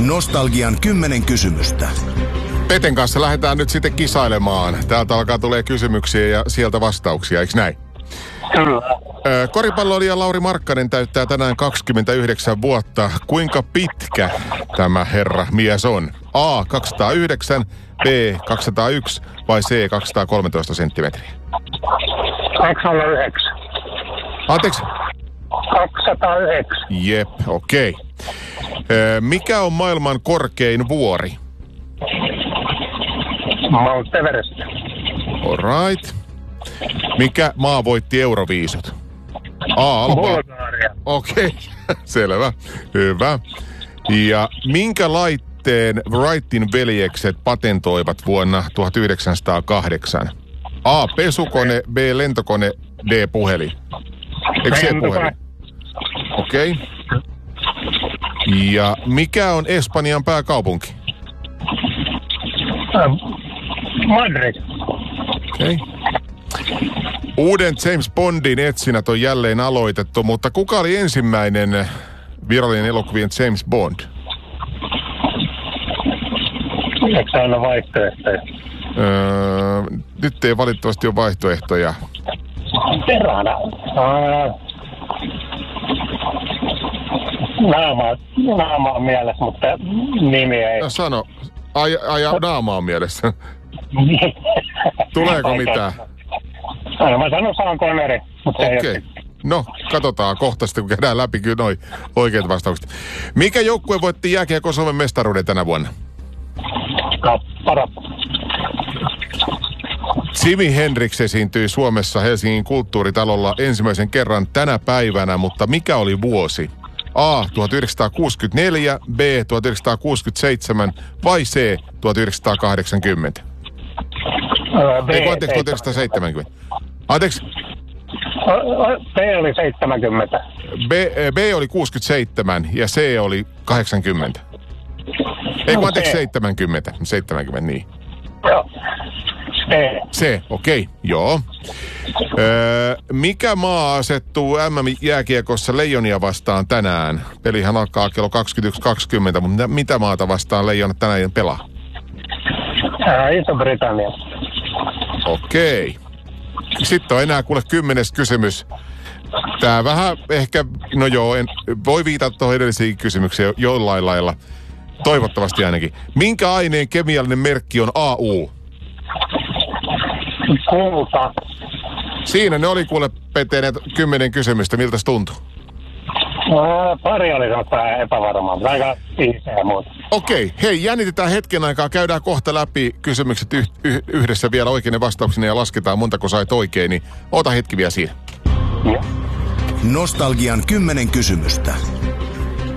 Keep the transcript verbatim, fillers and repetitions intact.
Nostalgian kymmenen kysymystä. Peten kanssa lähdetään nyt sitten kisailemaan. Täältä alkaa tulee kysymyksiä ja sieltä vastauksia, eikö näin? Kyllä. Koripalloilija Lauri Markkanen täyttää tänään kaksikymmentäyhdeksän vuotta. Kuinka pitkä tämä herra mies on? A. kaksisataayhdeksän, B. kaksisataayksi vai C. kaksisataakolmetoista senttimetriä? kaksisataayhdeksän. Anteeksi? kaksisataayhdeksän. Jep, okei. Okay. Mikä on maailman korkein vuori? Mount Everest. All right. Mikä maa voitti Euroviisut? A. Alba. Bulgaria. Okei, okay. Selvä. Hyvä. Ja minkä laitteen Wrightin veljekset patentoivat vuonna tuhatyhdeksänsataakahdeksan? A. Pesukone, B. Lentokone, D. Puhelin. Eikö se puhelin? Okei. Okay. Ja mikä on Espanjan pääkaupunki? Madrid. Okei. Okay. Uuden James Bondin etsinnät on jälleen aloitettu, mutta kuka oli ensimmäinen virallinen elokuvien James Bond? Eikö se aina vaihtoehtoja? Öö, nyt ei valitettavasti ole vaihtoehtoja. Perhana. Naama, naama on mielessä, mutta nimi ei. No sano, ai, ai naama on mielessä. Tuleeko mitään? No, mä sanon Sean Connery, mutta Okei. okay. No, katsotaan kohta sitten, kun käydään läpi kyllä noi oikeat vastaukset. Mikä joukkue voitti jääkiekon Suomen mestaruuden tänä vuonna? Kappara. Jimi Hendrix esiintyi Suomessa Helsingin kulttuuritalolla ensimmäisen kerran tänä päivänä, mutta mikä oli vuosi? A. tuhatyhdeksänsataakuusikymmentäneljä, B. tuhatyhdeksänsataakuusikymmentäseitsemän vai C. tuhatyhdeksänsataakahdeksankymmentä? B, Ei, anteeksi, tuhatyhdeksänsataaseitsemänkymmentä. Anteeksi? B oli seitsemänkymmentä. B, B oli kuusikymmentäseitsemän ja C oli kahdeksankymmentä. Ei, No, anteeksi, C. seitsemänkymmentä. seitsemänkymmentä, niin. Joo. C. C, okei, okay, joo. Öö, mikä maa asettuu M M-jääkiekossa Leijonia vastaan tänään? Pelihän alkaa kello kaksikymmentäyksi kaksikymmentä, mutta mitä maata vastaan Leijonat tänään pelaa? Ää, Iso-Britannia. Okei. Okay. Sitten on enää kuule kymmenes kysymys. Tää vähän ehkä, no joo, en, voi viitata tuohon edellisiin kysymyksiin jollain lailla. Toivottavasti ainakin. Minkä aineen kemiallinen merkki on A U? Kulta. Siinä ne oli kuule Peteen kymmenen kysymystä. Miltä se tuntui? Ää, pari oli vähän epävarmaa, mutta aika iisiä muuta. Okei, okay. Hei, jännitetään hetken aikaa. Käydään kohta läpi kysymykset yh- yh- yhdessä vielä oikeine vastauksine ja lasketaan montako sait oikein, niin ota hetki vielä siinä. Joo. Nostalgian kymmenen kysymystä.